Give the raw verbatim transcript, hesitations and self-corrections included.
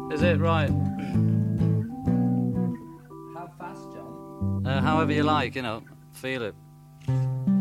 Is it right? How fast, John? Uh, however you like, you know. Feel it.